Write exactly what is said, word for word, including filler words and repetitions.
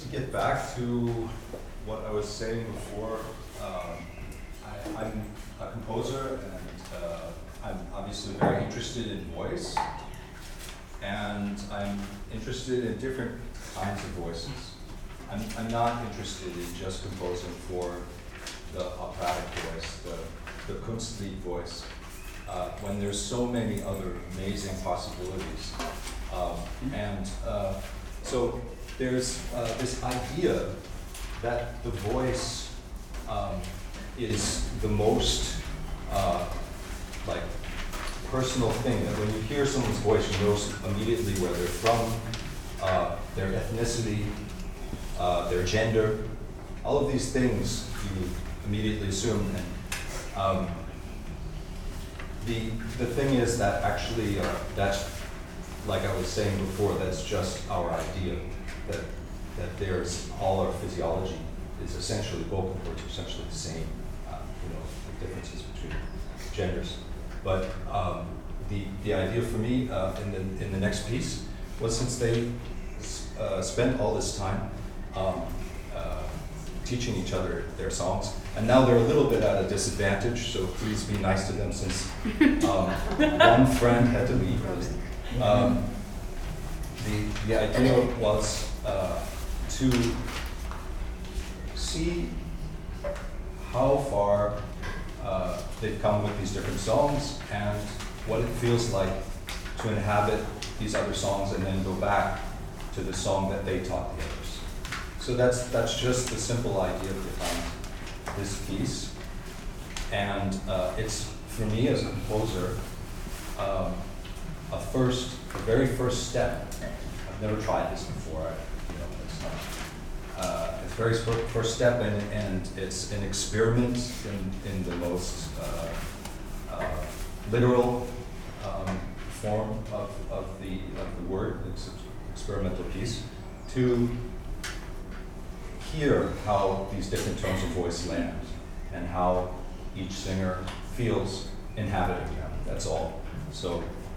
get back to what I was saying before. Um, I, I'm a composer, and uh, I'm obviously very interested in voice, and I'm interested in different kinds of voices. I'm, I'm not interested in just composing for the operatic voice, the, the Kunstlied voice, uh, when there's so many other amazing possibilities. Um, and uh, so there's uh, this idea that the voice um, is the most uh, like personal thing, that when you hear someone's voice, you know immediately where they're from, uh, their ethnicity, uh, their gender, all of these things you immediately assume. And um, the the thing is that actually uh, that's, like I was saying before, that's just our idea, that that there's all our physiology is essentially, vocal cords are essentially the same, uh, you know, the differences between genders. But um, the the idea for me uh, in the in the next piece was, since they uh, spent all this time um, uh, teaching each other their songs, and now they're a little bit at a disadvantage, so please be nice to them, since um, one friend had to leave. Um, the, the idea was uh, to see how far uh, they've come with these different songs and what it feels like to inhabit these other songs and then go back to the song that they taught the others. So that's, that's just the simple idea behind this piece. And uh, it's, for me as a composer, um, a first, a very first step. I've never tried this before. I, you know, it's not, uh, it's very fir- first step, and, and it's an experiment in, in the most uh, uh, literal um, form of, of the of the word. It's an experimental piece to hear how these different tones of voice land and how each singer feels inhabiting them. That's all. So